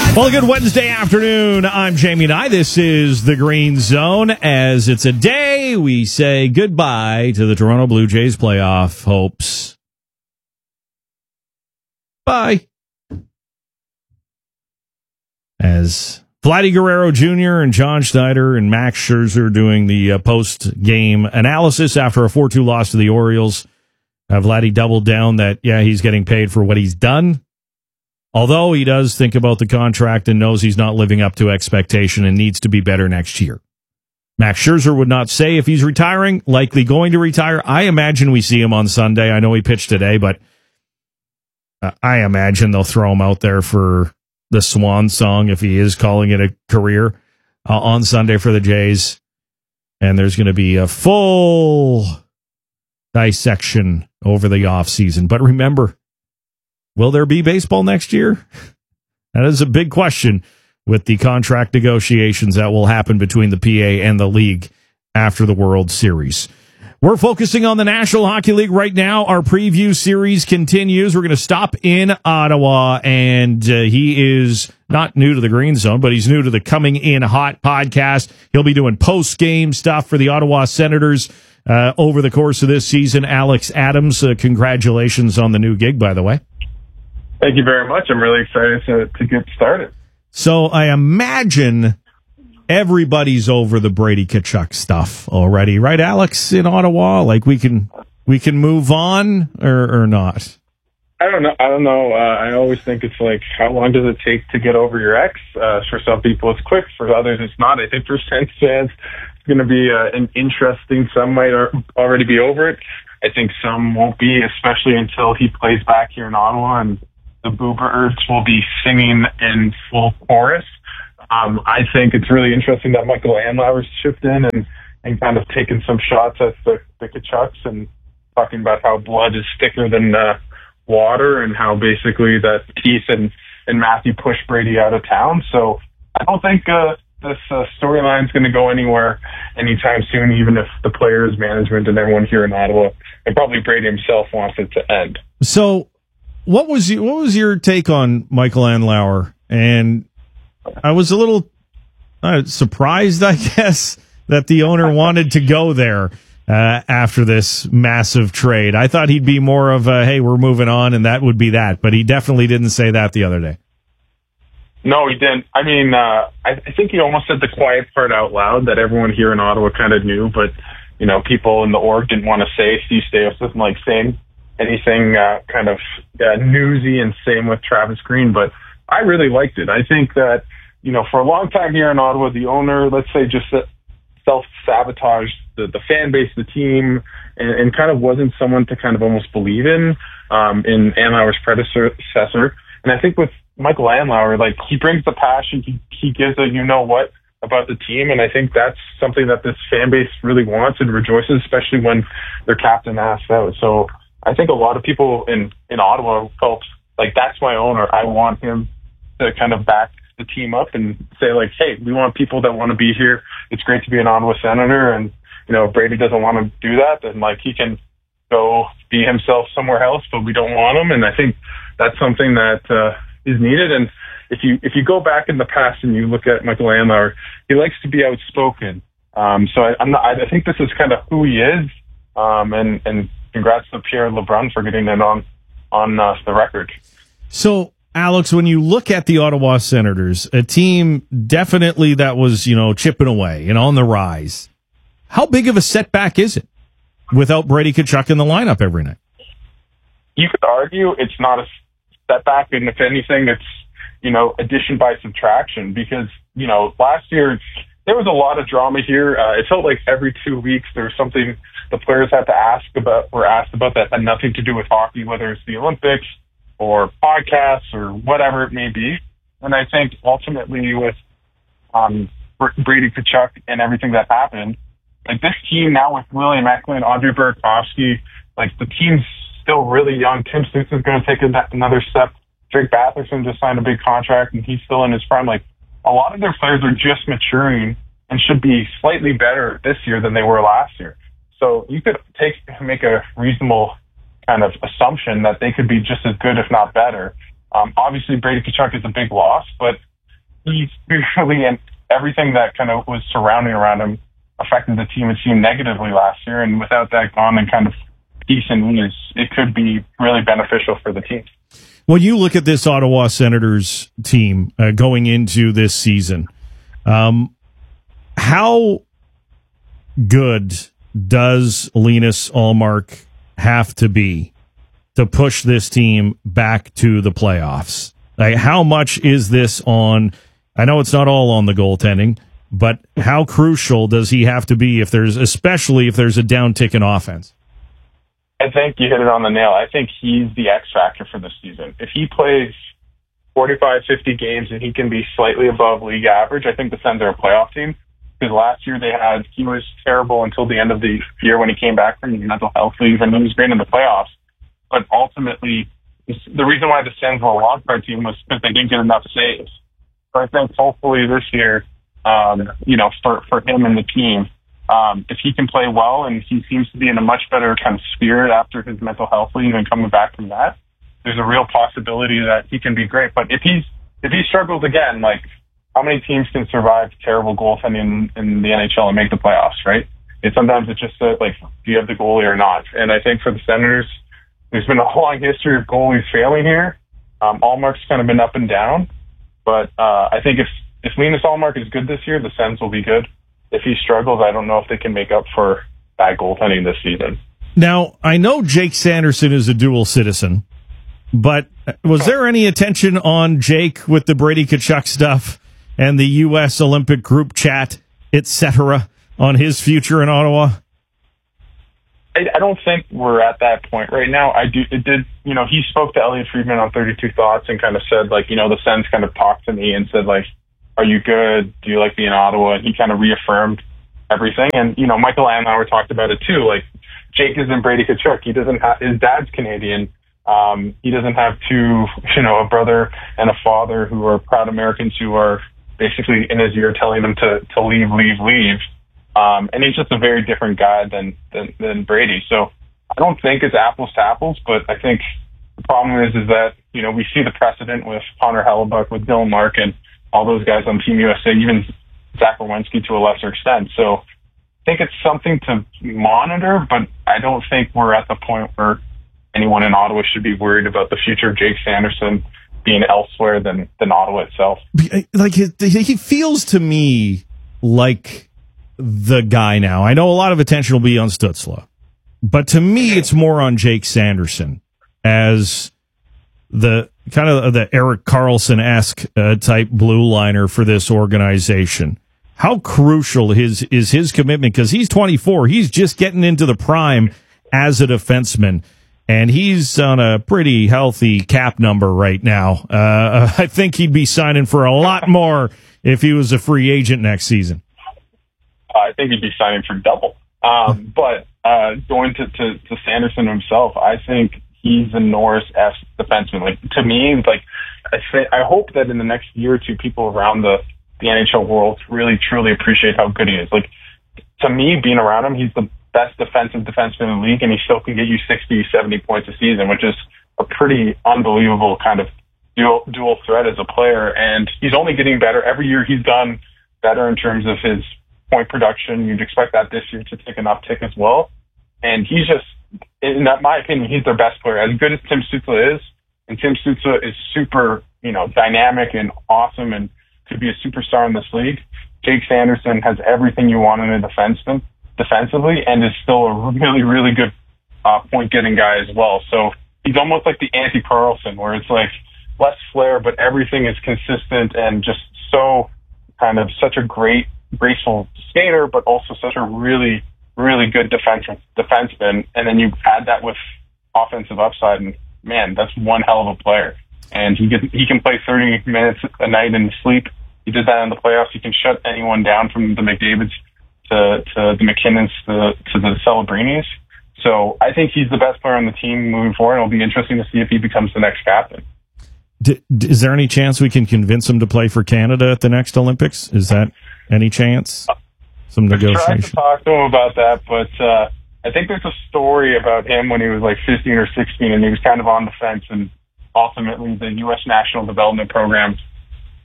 Well, good Wednesday afternoon. I'm Jamie Nye. This is the Green Zone. As it's a day, we say goodbye to the Toronto Blue Jays playoff hopes. Bye. As Vladdy Guerrero Jr. and John Schneider and Max Scherzer doing the post-game analysis after a 4-2 loss to the Orioles, Vladdy doubled down that, he's getting paid for what he's done. Although he does think about the contract and knows he's not living up to expectation and needs to be better next year. Max Scherzer would not say if he's retiring, likely going to retire. I imagine we see him on Sunday. I know he pitched today, but I imagine they'll throw him out there for the swan song if he is calling it a career on Sunday for the Jays. And there's going to be a full dissection over the offseason. But remember, will there be baseball next year? That is a big question with the contract negotiations that will happen between the PA and the league after the World Series. We're focusing on the National Hockey League right now. Our preview series continues. We're going to stop in Ottawa, and he is not new to the Green Zone, but he's new to the Coming In Hot podcast. He'll be doing post-game stuff for the Ottawa Senators over the course of this season. Alex Adams, congratulations on the new gig, by the way. Thank you very much. I'm really excited to get started. So I imagine everybody's over the Brady Tkachuk stuff already, right, Alex, in Ottawa? Like we can move on or not? I don't know. I always think it's like, how long does it take to get over your ex? For some people, it's quick. For others, it's not. I think for Sens fans, it's going to be an interesting. Some might already be over it. I think some won't be, especially until he plays back here in Ottawa and the Booberts will be singing in full chorus. I think it's really interesting that Michael Andlauer's chipped in and kind of taken some shots at the Tkachuks and talking about how blood is thicker than water and how basically that Keith and Matthew pushed Brady out of town. So I don't think this storyline is going to go anywhere anytime soon, even if the players, management, and everyone here in Ottawa, and probably Brady himself, wants it to end. So what was your take on Michael Andlauer? And I was a little surprised, I guess, that the owner wanted to go there after this massive trade. I thought he'd be more of a, hey, we're moving on, and that would be that. But he definitely didn't say that the other day. No, he didn't. I mean, I think he almost said the quiet part out loud that everyone here in Ottawa kind of knew, but, people in the org didn't want to say. Steve Staios doesn't like saying anything kind of newsy, and same with Travis Green. But I really liked it. I think that, for a long time here in Ottawa, the owner, let's say, just self-sabotaged the fan base, the team, and kind of wasn't someone to kind of almost believe in Andlauer's predecessor. And I think with Michael Andlauer, like, he brings the passion, he gives a you-know-what about the team, and I think that's something that this fan base really wants and rejoices, especially when their captain asks out. So I think a lot of people in Ottawa felt like, that's my owner. I want him to kind of back the team up and say, like, hey, we want people that want to be here. It's great to be an Ottawa Senator. And, if Brady doesn't want to do that, then, like, he can go be himself somewhere else, but we don't want him. And I think that's something that is needed. And if you go back in the past and you look at Michael Andlauer, he likes to be outspoken. So I think this is kind of who he is. And congrats to Pierre LeBrun for getting it on the record. So, Alex, when you look at the Ottawa Senators, a team definitely that was, chipping away and on the rise, how big of a setback is it without Brady Tkachuk in the lineup every night? You could argue it's not a setback, and if anything, it's, addition by subtraction, because, last year there was a lot of drama here. It felt like every 2 weeks there was something the players had to asked about that had nothing to do with hockey, whether it's the Olympics or podcasts or whatever it may be. And I think ultimately with Brady Tkachuk and everything that happened, like, this team now with William Eklund, Andre Burakovsky, like, the team's still really young. Tim Stützle's going to take another step. Drake Batherson just signed a big contract, and he's still in his prime. Like, a lot of their players are just maturing and should be slightly better this year than they were last year. So you could make a reasonable kind of assumption that they could be just as good, if not better. Obviously, Brady Tkachuk is a big loss, but he's really, and everything that kind of was surrounding around him affected the team. It seemed negatively last year, and without that gone and kind of peace and ease, it could be really beneficial for the team. When you look at this Ottawa Senators team going into this season, how good does Linus Ullmark have to be to push this team back to the playoffs? Like, how much is this on? I know it's not all on the goaltending, but how crucial does he have to be especially if there's a downtick in offense? I think you hit it on the nail. I think he's the X factor for this season. If he plays 45, 50 games and he can be slightly above league average, I think the Sens are a playoff team. Because last year he was terrible until the end of the year when he came back from the mental health leave, and he was great in the playoffs. But ultimately, the reason why the Sens were a wildcard team was because they didn't get enough saves. So I think hopefully this year, for him and the team, if he can play well, and he seems to be in a much better kind of spirit after his mental health leave and coming back from that, there's a real possibility that he can be great. But if he struggles again, like, how many teams can survive terrible goaltending in the NHL and make the playoffs, right? Sometimes it's just do you have the goalie or not? And I think for the Senators, there's been a long history of goalies failing here. Ullmark's kind of been up and down, but I think if Linus Ullmark is good this year, the Sens will be good. If he struggles, I don't know if they can make up for bad goaltending this season. Now, I know Jake Sanderson is a dual citizen, but was there any attention on Jake with the Brady Tkachuk stuff and the U.S. Olympic group chat, etc., on his future in Ottawa? I don't think we're at that point right now. He spoke to Elliot Friedman on 32 Thoughts and kind of said, the Sens kind of talked to me and said, are you good? Do you like being in Ottawa? And he kind of reaffirmed everything. And, Michael Andlauer talked about it too. Jake isn't Brady Tkachuk. He doesn't have, his dad's Canadian. He doesn't have two, a brother and a father who are proud Americans who are basically in his ear telling him to leave. And he's just a very different guy than Brady. So I don't think it's apples to apples, but I think the problem is that, we see the precedent with Connor Hellebuck, with Dylan Larkin, all those guys on Team USA, even Zach Werenski to a lesser extent. So I think it's something to monitor, but I don't think we're at the point where anyone in Ottawa should be worried about the future of Jake Sanderson being elsewhere than Ottawa itself. He feels to me like the guy now. I know a lot of attention will be on Stützle, but to me, it's more on Jake Sanderson as the kind of the Erik Karlsson-esque type blue liner for this organization. How crucial is his commitment? Because he's 24. He's just getting into the prime as a defenseman, and he's on a pretty healthy cap number right now. I think he'd be signing for a lot more if he was a free agent next season. I think he'd be signing for double. But going to Sanderson himself, I think he's a Norris-esque defenseman. To me, I hope that in the next year or two, people around the NHL world really, truly appreciate how good he is. To me, being around him, he's the best defensive defenseman in the league, and he still can get you 60, 70 points a season, which is a pretty unbelievable kind of dual threat as a player. And he's only getting better. Every year he's done better in terms of his point production. You'd expect that this year to take an uptick as well. And he's just, in my opinion, he's their best player. As good as Tim Stützle is, and Tim Stützle is super, dynamic and awesome and could be a superstar in this league, Jake Sanderson has everything you want in a defenseman defensively and is still a really, really good point-getting guy as well. So he's almost like the anti-Karlsson, where it's less flair, but everything is consistent and just so kind of such a great, graceful skater, but also such a really, really good defenseman. And then you add that with offensive upside, and man, that's one hell of a player. And he can play 30 minutes a night in sleep. He did that in the playoffs. He can shut anyone down, from the McDavids to the McKinnons to the Celebrinis. So I think he's the best player on the team moving forward. It'll be interesting to see if he becomes the next captain. Is there any chance we can convince him to play for Canada at the next Olympics? Is that any chance? Some negotiation? I tried to talk to him about that, but I think there's a story about him when he was 15 or 16, and he was kind of on the fence, and ultimately the U.S. National Development Program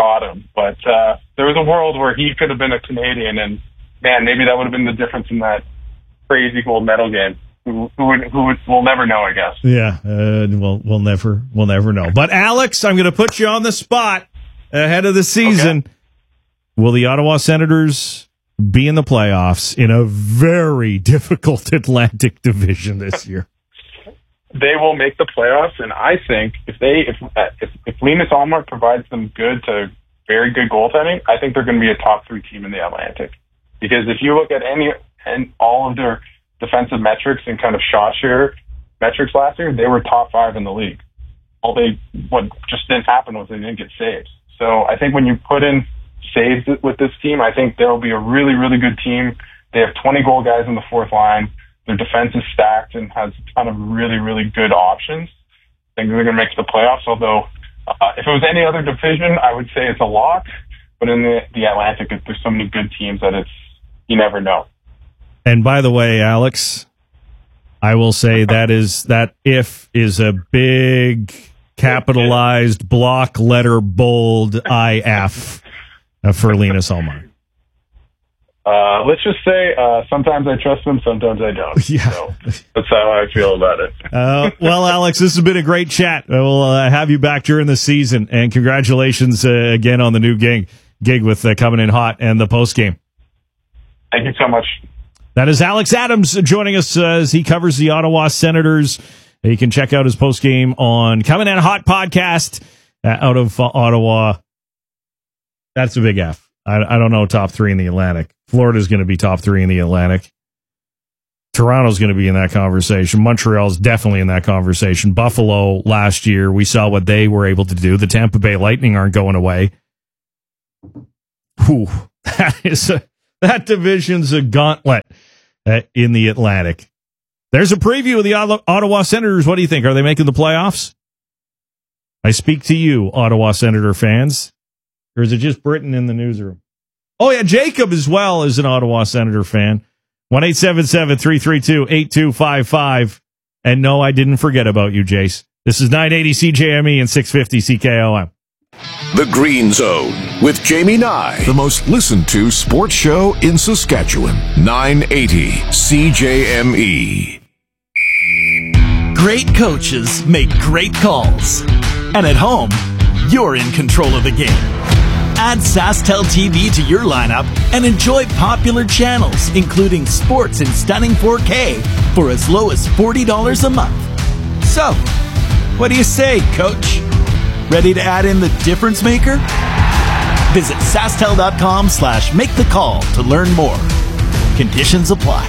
got him. But there was a world where he could have been a Canadian, and man, maybe that would have been the difference in that crazy gold medal game. We'll never know, I guess. Yeah, we'll never know. But Alex, I'm going to put you on the spot ahead of the season. Okay. Will the Ottawa Senators be in the playoffs in a very difficult Atlantic division this year? They will make the playoffs, and I think if Linus Ullmark provides them good to very good goaltending, I think they're going to be a top 3 team in the Atlantic. Because if you look at all of their defensive metrics and kind of shot share metrics last year, they were top 5 in the league. What just didn't happen was they didn't get saves. So I think when you put in saves with this team, I think they'll be a really, really good team. They have 20 goal guys in the fourth line. Their defense is stacked and has a ton of really, really good options. I think they're going to make the playoffs, although if it was any other division, I would say it's a lock. But in the Atlantic, there's so many good teams that you never know. And by the way, Alex, I will say that if is a big capitalized block letter bold IF for Linus Ullmark. Let's just say sometimes I trust him, sometimes I don't. Yeah. So that's how I feel about it. Well, Alex, this has been a great chat. We'll have you back during the season, and congratulations again on the new gig with coming in hot and the post game. Thank you so much. That is Alex Adams joining us as he covers the Ottawa Senators. You can check out his post game on Coming in Hot podcast out of Ottawa. That's a big F. I don't know, top 3 in the Atlantic. Florida's going to be top 3 in the Atlantic. Toronto's going to be in that conversation. Montreal's definitely in that conversation. Buffalo last year, we saw what they were able to do. The Tampa Bay Lightning aren't going away. Whew, that division's a gauntlet in the Atlantic. There's a preview of the Ottawa Senators. What do you think? Are they making the playoffs? I speak to you, Ottawa Senator fans. Or is it just Britain in the newsroom? Oh, yeah, Jacob as well is an Ottawa Senator fan. 1-877-332-8255. And no, I didn't forget about you, Jace. This is 980 CJME and 650 CKOM. The Green Zone with Jamie Nye, the most listened to sports show in Saskatchewan. 980 CJME. Great coaches make great calls. And at home, you're in control of the game. Add SaskTel TV to your lineup and enjoy popular channels, including sports in stunning 4K for as low as $40 a month. So, what do you say, Coach? Ready to add in the difference maker? Visit SaskTel.com/make-the-call to learn more. Conditions apply.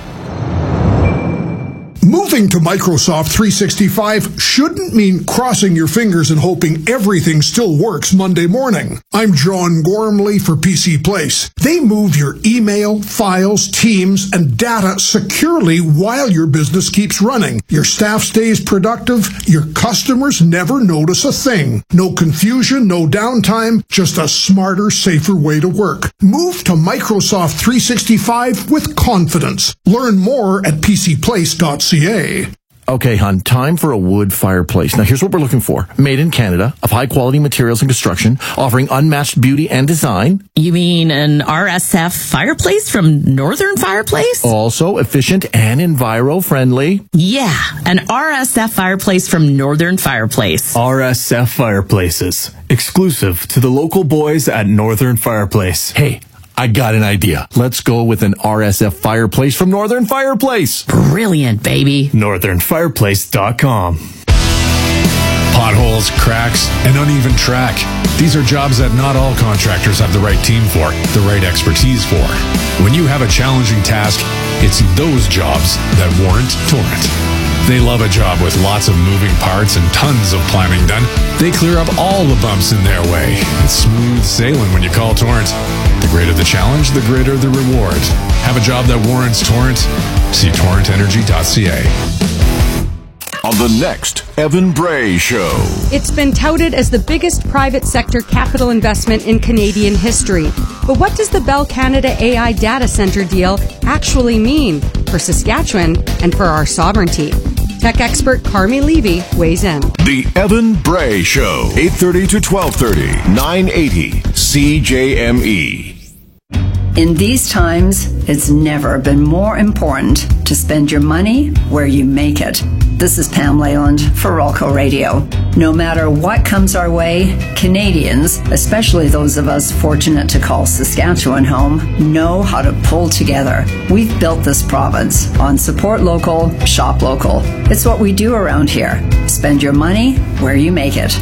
Moving to Microsoft 365 shouldn't mean crossing your fingers and hoping everything still works Monday morning. I'm John Gormley for PC Place. They move your email, files, teams, and data securely while your business keeps running. Your staff stays productive. Your customers never notice a thing. No confusion, no downtime, just a smarter, safer way to work. Move to Microsoft 365 with confidence. Learn more at pcplace.ca. Okay, hon, time for a wood fireplace. Now, here's what we're looking for. Made in Canada, of high-quality materials and construction, offering unmatched beauty and design. You mean an RSF fireplace from Northern Fireplace? Also efficient and enviro-friendly. Yeah, an RSF fireplace from Northern Fireplace. RSF Fireplaces. Exclusive to the local boys at Northern Fireplace. Hey, I got an idea. Let's go with an RSF fireplace from Northern Fireplace. Brilliant, baby. NorthernFireplace.com. Potholes, cracks, and uneven track. These are jobs that not all contractors have the right team for, the right expertise for. When you have a challenging task, it's those jobs that warrant Torrent. They love a job with lots of moving parts and tons of planning done. They clear up all the bumps in their way. It's smooth sailing when you call Torrent. The greater the challenge, the greater the reward. Have a job that warrants Torrent? See torrentenergy.ca. On the next Evan Bray Show. It's been touted as the biggest private sector capital investment in Canadian history. But what does the Bell Canada AI data center deal actually mean for Saskatchewan and for our sovereignty? To Tech expert Carmi Levy weighs in. The Evan Bray Show, 8:30 to 12:30, 980 CJME. In these times, it's never been more important to spend your money where you make it. This is Pam Leyland for Rolco Radio. No matter what comes our way, Canadians, especially those of us fortunate to call Saskatchewan home, know how to pull together. We've built this province on support local, shop local. It's what we do around here. Spend your money where you make it.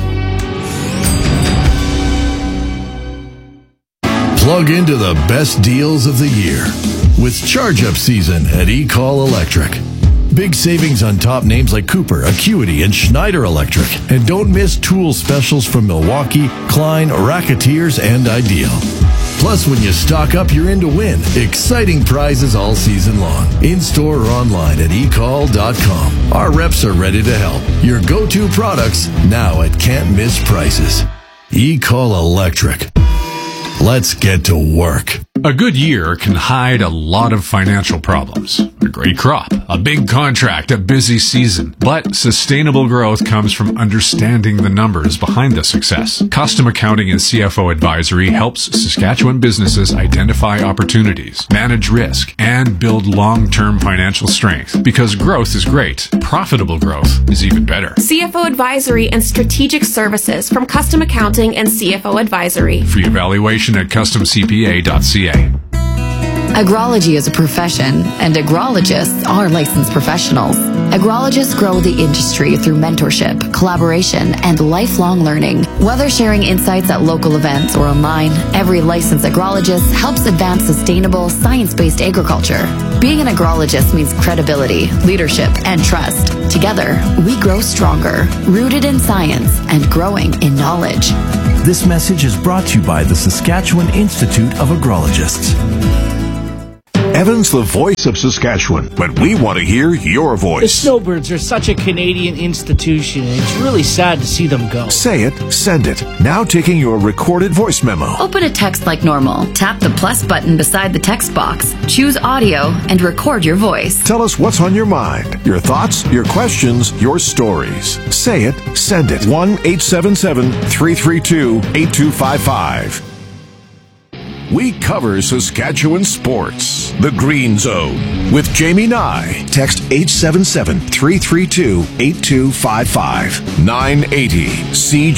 Plug into the best deals of the year with charge-up season at eCall Electric. Big savings on top names like Cooper, Acuity, and Schneider Electric. And don't miss tool specials from Milwaukee, Klein, Racketeers, and Ideal. Plus, when you stock up, you're in to win. Exciting prizes all season long. In-store or online at ecall.com. Our reps are ready to help. Your go-to products now at can't-miss prices. eCall Electric. Let's get to work. A good year can hide a lot of financial problems. A great crop, a big contract, a busy season. But sustainable growth comes from understanding the numbers behind the success. Custom Accounting and CFO Advisory helps Saskatchewan businesses identify opportunities, manage risk, and build long-term financial strength. Because growth is great, profitable growth is even better. CFO Advisory and Strategic Services from Custom Accounting and CFO Advisory. Free evaluation at customcpa.ca. Agrology is a profession, and agrologists are licensed professionals. Agrologists grow the industry through mentorship, collaboration, and lifelong learning. Whether sharing insights at local events or online, every licensed agrologist helps advance sustainable, science-based agriculture. Being an agrologist means credibility, leadership, and trust. Together, we grow stronger, rooted in science and growing in knowledge. This message is brought to you by the Saskatchewan Institute of Agrologists. Evan's the voice of Saskatchewan, but we want to hear your The voice. Snowbirds are such a Canadian institution, and it's really sad to see them go. Say it, send it. Now taking your recorded voice memo. Open a text like normal. Tap the plus button beside the text box. Choose audio and record your voice. Tell us what's on your mind, your thoughts, your questions, your stories. Say it, send it. 1-877-332-8255. We cover Saskatchewan sports. The Green Zone with Jamie Nye. Text 877-332-8255. 980 CJ.